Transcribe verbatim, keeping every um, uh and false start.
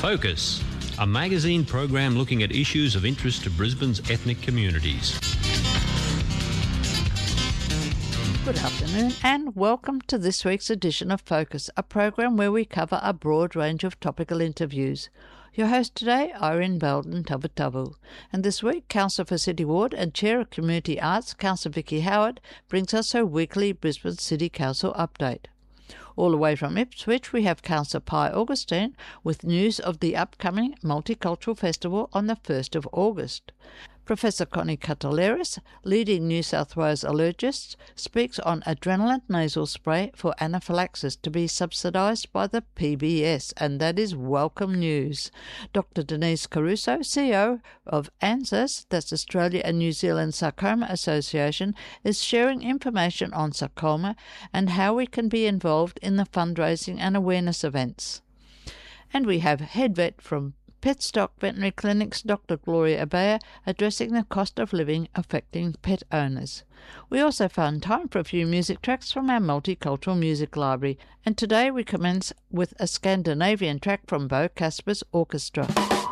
Focus, a magazine program looking at issues of interest to Brisbane's ethnic communities. Good afternoon and welcome to this week's edition of Focus, a program where we cover a broad range of topical interviews. Your host today, Irene Belden Tavatavu. And this week, Councillor for City Ward and Chair of Community Arts, Councillor Vicky Howard, brings us her weekly Brisbane City Council update. All the way from Ipswich, we have Councillor Pi Augustine with news of the upcoming Multicultural Festival on the first of August. Professor Connie Cataleris, leading New South Wales allergist, speaks on adrenaline nasal spray for anaphylaxis to be subsidised by the P B S, and that is welcome news. Doctor Denise Caruso, C E O of ANZAS, that's Australia and New Zealand Sarcoma Association, is sharing information on sarcoma and how we can be involved in the fundraising and awareness events. And we have head vet from Petstock Veterinary Clinics, Doctor Gloria Abaya, addressing the cost of living affecting pet owners. We also found time for a few music tracks from our multicultural music library, and today we commence with a Scandinavian track from Bo Kasper's orchestra.